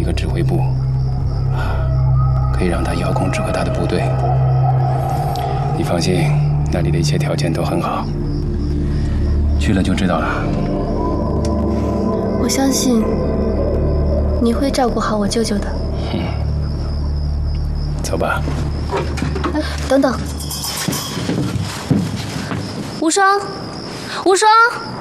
个指挥部，可以让他遥控指挥他的部队。你放心，那里的一切条件都很好，去了就知道了。 我相信你会照顾好我舅舅的。 走吧。 哎，等等，无双，无双。